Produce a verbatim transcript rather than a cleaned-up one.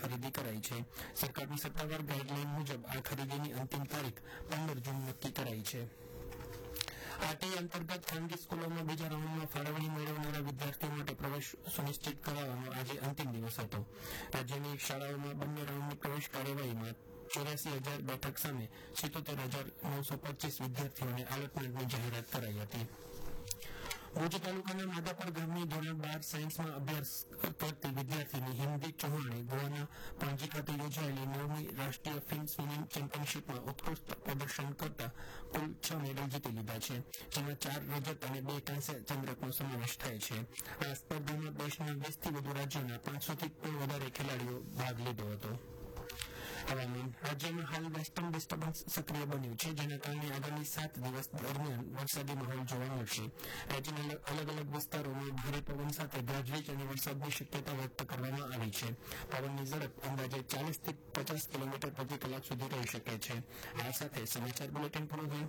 ખરીદી કરાઈ છે. સરકારની સત્તાવાર ગાઈડલાઈન મુજબ આ ખરીદીની અંતિમ તારીખ પંદર જૂન નક્કી કરાઈ છે. આરટીઈ અંતર્ગત ખાનગી સ્કૂલોમાં બીજા રાઉન્ડમાં ફાળવણી મેળવનારા વિદ્યાર્થીઓ માટે પ્રવેશ સુનિશ્ચિત કરાવવાનો આજે અંતિમ દિવસ હતો. રાજ્યની શાળાઓમાં બંને રાઉન્ડની પ્રવેશ કાર્યવાહીમાં ચોર્યાસી હજાર બેઠક સામે સિત્તોતેર હજાર નવસો પચીસ વિદ્યાર્થીઓને એલોટમેન્ટની જાહેરાત કરાઈ હતી. ભુજ તાલુકાના માધાપર ગામની ધોરણ બાર સાયન્સમાં અભ્યાસ કરતી વિદ્યાર્થીની હિન્દી ચૌહાણે ગોવાના પણજી ખાતે યોજાયેલી નવમી રાષ્ટ્રીય ફિલ્મ સ્વિમિંગ ચેમ્પિયનશીપમાં ઉત્કૃષ્ટ પ્રદર્શન કરતા કુલ છ મેડલ જીતી લીધા છે, જેમાં ચાર રજત અને બે કાંસ્ય ચંદ્રકનો સમાવેશ થાય છે. આ સ્પર્ધામાં દેશના વીસથી વધુ રાજ્યોના પાંચસોથી પણ વધારે ખેલાડીઓ ભાગ લીધો હતો. હવામાન. રાજ્યમાં હાલ વેસ્ટર્ન ડિસ્ટર્બન્સ સક્રિય બન્યું છે, જેના કારણે આગામી સાત દિવસ દરમિયાન વરસાદી માહોલ જોવા મળશે. રાજ્યના અલગ અલગ વિસ્તારોમાં ભારે પવન સાથે ગાજવીજ અને વરસાદની શક્યતા વ્યક્ત કરવામાં આવી છે. પવનની ઝડપ અંદાજે ચાલીસથી પચાસ કિલોમીટર પ્રતિ કલાક સુધી રહી શકે છે. આ સાથે સમાચાર બુલેટિન પૂરું થયું.